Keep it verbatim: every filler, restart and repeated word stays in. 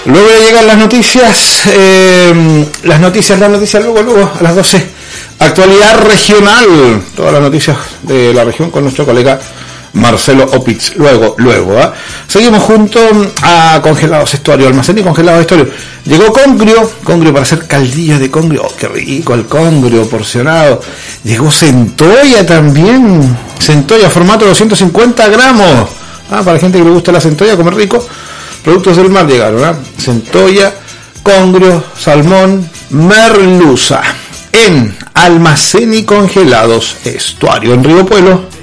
Luego llegan las noticias, eh, las noticias, las noticias, luego, luego, a las doce. Actualidad regional, todas las noticias de la región con nuestro colega Marcelo Opitz. Luego, luego, ¿eh? Seguimos junto a Congelados Estuario, almacén y Congelados Estuario. Llegó congrio, congrio para hacer caldillo de congrio. Oh, qué rico el congrio porcionado. Llegó centolla también, centolla formato doscientos cincuenta gramos. Ah, para gente que le gusta la centolla, comer rico. Productos del mar llegaron, ¿eh? Centolla, congrio, salmón, merluza. En Almacén y Congelados Estuario, en Río Pueblo.